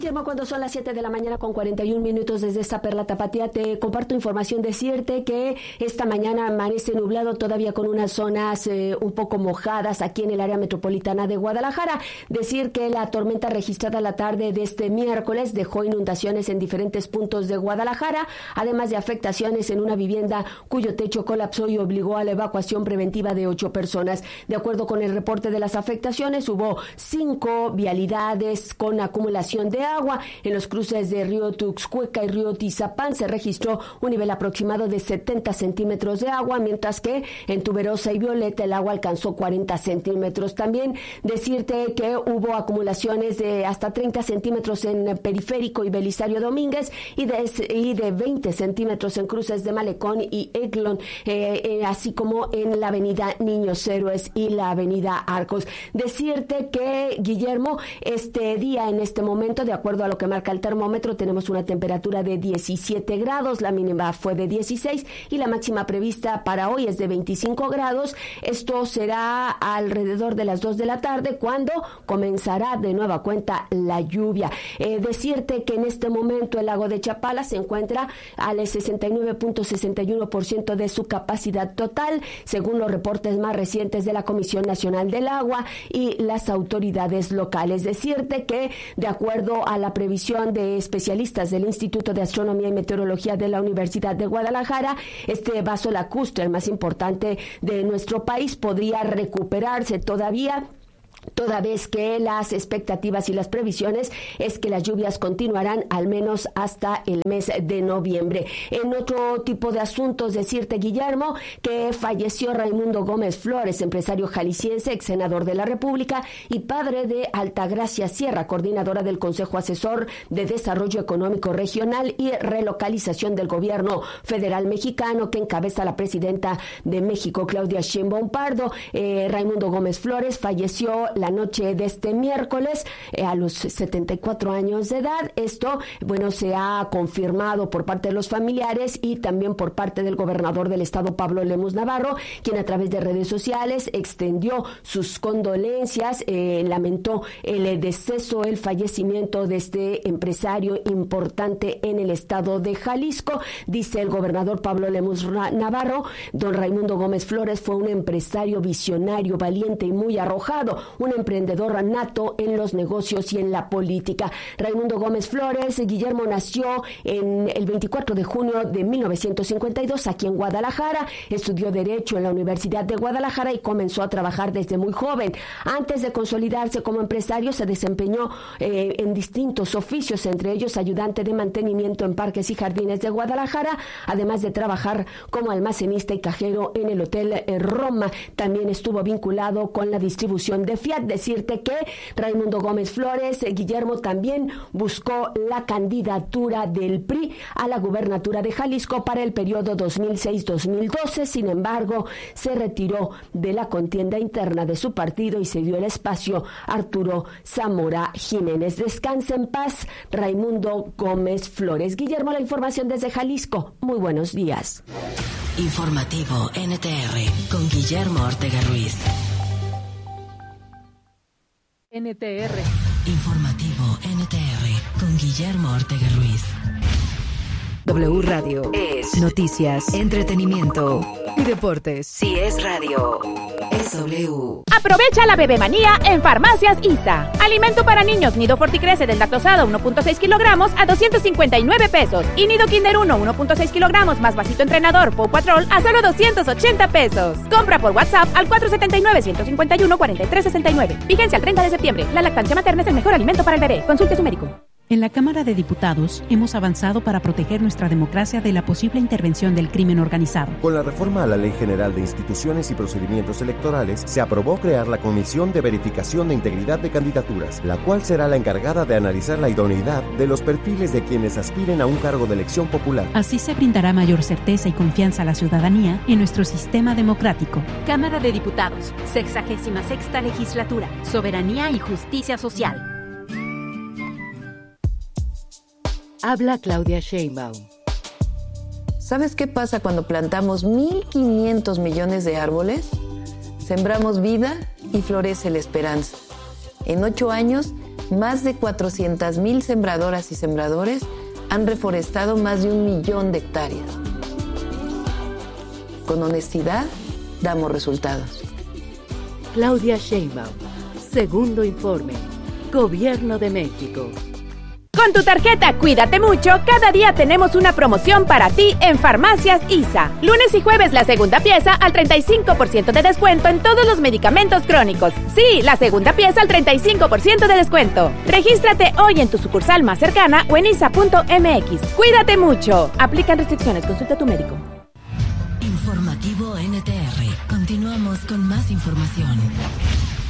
Guillermo, cuando son las 7 de la mañana con 41 minutos desde esta Perla Tapatía, te comparto información. Decirte que esta mañana amanece nublado todavía con unas zonas un poco mojadas aquí en el área metropolitana de Guadalajara. Decir que la tormenta registrada la tarde de este miércoles dejó inundaciones en diferentes puntos de Guadalajara, además de afectaciones en una vivienda cuyo techo colapsó y obligó a la evacuación preventiva de 8 personas. De acuerdo con el reporte de las afectaciones, hubo 5 vialidades con acumulación de agua. En los cruces de Río Tuxcueca y Río Tizapán se registró un nivel aproximado de 70 centímetros de agua, mientras que en Tuberosa y Violeta el agua alcanzó 40 centímetros. También decirte que hubo acumulaciones de hasta 30 centímetros en Periférico y Belisario Domínguez y de 20 centímetros en cruces de Malecón y Eglon, así como en la avenida Niños Héroes y la avenida Arcos. Decirte que, Guillermo, este día, en este momento, de acuerdo a lo que marca el termómetro, tenemos una temperatura de 17 grados, la mínima fue de 16 y la máxima prevista para hoy es de 25 grados. Esto será alrededor de las 2 de la tarde cuando comenzará de nueva cuenta la lluvia. Decirte que en este momento el lago de Chapala se encuentra al 69.61% de su capacidad total, según los reportes más recientes de la Comisión Nacional del Agua y las autoridades locales. Decirte que, de acuerdo a la previsión de especialistas del Instituto de Astronomía y Meteorología de la Universidad de Guadalajara, este vaso lacustre, el más importante de nuestro país, podría recuperarse todavía, toda vez que las expectativas y las previsiones es que las lluvias continuarán al menos hasta el mes de noviembre. En otro tipo de asuntos, decirte, Guillermo, que falleció Raimundo Gómez Flores, empresario jalisciense, ex senador de la República y padre de Altagracia Sierra, coordinadora del Consejo Asesor de Desarrollo Económico Regional y Relocalización del Gobierno Federal Mexicano, que encabeza la presidenta de México, Claudia Sheinbaum Pardo. Raimundo Gómez Flores falleció la noche de este miércoles a los 74 años de edad. Esto, bueno, se ha confirmado por parte de los familiares y también por parte del gobernador del estado, Pablo Lemus Navarro, quien a través de redes sociales extendió sus condolencias, lamentó el deceso, el fallecimiento de este empresario importante en el estado de Jalisco. Dice el gobernador Pablo Lemus Navarro: don Raimundo Gómez Flores fue un empresario visionario, valiente y muy arrojado, un emprendedor nato en los negocios y en la política. Raimundo Gómez Flores, Guillermo, nació en el 24 de junio de 1952 aquí en Guadalajara, estudió Derecho en la Universidad de Guadalajara y comenzó a trabajar desde muy joven. Antes de consolidarse como empresario, se desempeñó en distintos oficios, entre ellos ayudante de mantenimiento en Parques y Jardines de Guadalajara, además de trabajar como almacenista y cajero en el Hotel Roma. También estuvo vinculado con la distribución de Fiat. Decirte que Raimundo Gómez Flores, Guillermo, también buscó la candidatura del PRI a la gubernatura de Jalisco para el periodo 2006-2012. Sin embargo, se retiró de la contienda interna de su partido y se dio el espacio a Arturo Zamora Jiménez. Descansa en paz, Raimundo Gómez Flores. Guillermo, la información desde Jalisco. Muy buenos días. Informativo NTR con Guillermo Ortega Ruiz. NTR. Informativo NTR con Guillermo Ortega Ruiz. W Radio es noticias, entretenimiento y deportes. Si es radio, es W. Aprovecha la bebemanía en Farmacias ISA. Alimento para niños Nido Forticrece deslactosado 1.6 kilogramos a 259 pesos. Y Nido Kinder 1 1.6 kilogramos más vasito entrenador Paw Patrol a solo 280 pesos. Compra por WhatsApp al 479-151-4369. Vigencia al 30 de septiembre. La lactancia materna es el mejor alimento para el bebé. Consulte a su médico. En la Cámara de Diputados hemos avanzado para proteger nuestra democracia de la posible intervención del crimen organizado. Con la reforma a la Ley General de Instituciones y Procedimientos Electorales, se aprobó crear la Comisión de Verificación de Integridad de Candidaturas, la cual será la encargada de analizar la idoneidad de los perfiles de quienes aspiren a un cargo de elección popular. Así se brindará mayor certeza y confianza a la ciudadanía en nuestro sistema democrático. Cámara de Diputados, 66ª Legislatura, Soberanía y Justicia Social. Habla Claudia Sheinbaum. ¿Sabes qué pasa cuando plantamos 1.500 millones de árboles? Sembramos vida y florece la esperanza. En 8 años más de 400,000 sembradoras y sembradores han reforestado más de 1 millón de hectáreas. Con honestidad, damos resultados. Claudia Sheinbaum. Segundo informe. Gobierno de México. Con tu tarjeta Cuídate Mucho, cada día tenemos una promoción para ti en Farmacias ISA. Lunes y jueves la segunda pieza al 35% de descuento en todos los medicamentos crónicos. Sí, la segunda pieza al 35% de descuento. Regístrate hoy en tu sucursal más cercana o en isa.mx. Cuídate mucho. Aplican restricciones. Consulta a tu médico. Informativo NTR. Continuamos con más información.